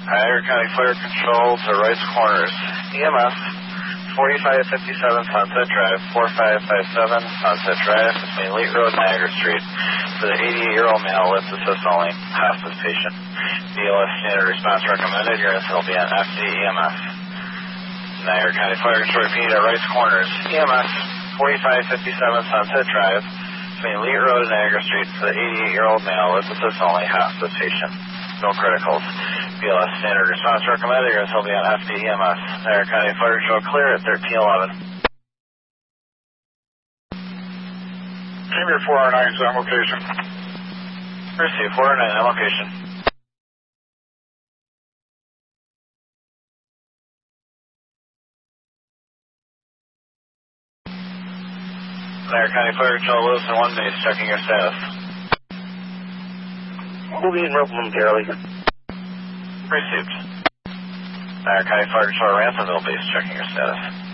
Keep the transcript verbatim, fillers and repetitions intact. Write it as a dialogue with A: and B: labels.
A: Niagara County Fire Control to Rice Corners. E M S forty-five fifty-seven Sunset Drive, forty-five fifty-seven Sunset Drive between Elite Road and Niagara Street for the eighty-eight-year-old male with assist only hospice patient. B L S standard response recommended. Your units will be on F D E M S. Niagara County Fire Control repeat at Rice Corners. E M S forty-five fifty-seven Sunset Drive between Elite Road and Niagara Street for the eighty-eight-year-old male with assist only hospice patient. No criticals. B L S standard response recommended. Your units will be on F D E M S. Niagara County Fire Control clear at thirteen eleven.
B: Chamber four oh nine is on location.
A: Receive four oh nine on location. Niagara County Fire Control Wilson one base checking your status.
C: Moving in momentarily.
A: Received. Niagara County Fire Control Ransomville base checking your status.